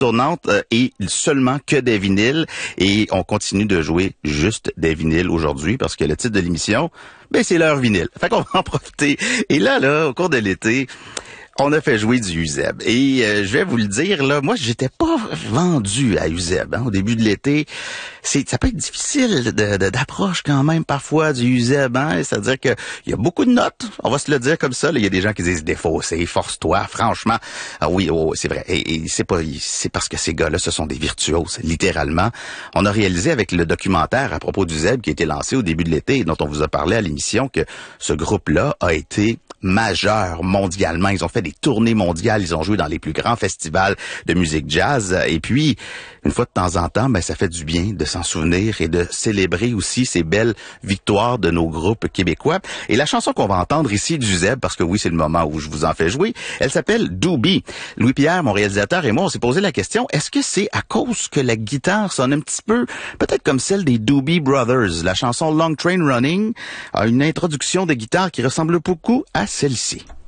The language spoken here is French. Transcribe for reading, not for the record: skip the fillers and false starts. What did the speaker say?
tournante et seulement que des vinyles. Et on continue de jouer juste des vinyles aujourd'hui parce que le titre de l'émission, ben c'est l'heure vinyle. Fait qu'on va en profiter. Et là, au cours de l'été, on a fait jouer du Uzeb. Et je vais vous le dire, là, moi, j'étais pas vendu à Uzeb. Au début de l'été, ça peut être difficile d'approche quand même parfois du Uzeb. C'est-à-dire que il y a beaucoup de notes, on va se le dire comme ça. Il y a des gens qui disent défausser, force-toi, franchement. Ah oui, c'est vrai. Et c'est parce que ces gars-là, ce sont des virtuoses, littéralement. On a réalisé avec le documentaire à propos d'Uzeb qui a été lancé au début de l'été et dont on vous a parlé à l'émission que ce groupe-là a été majeur mondialement. Ils ont fait des tournées mondiales, ils ont joué dans les plus grands festivals de musique jazz. Et puis, une fois de temps en temps, ça fait du bien de s'en souvenir et de célébrer aussi ces belles victoires de nos groupes québécois. Et la chanson qu'on va entendre ici d'Uzeb, parce que oui, c'est le moment où je vous en fais jouer, elle s'appelle Doobie. Louis-Pierre, mon réalisateur, et moi, on s'est posé la question, est-ce que c'est à cause que la guitare sonne un petit peu, peut-être comme celle des Doobie Brothers? La chanson Long Train Running a une introduction de guitare qui ressemble beaucoup à celle-ci.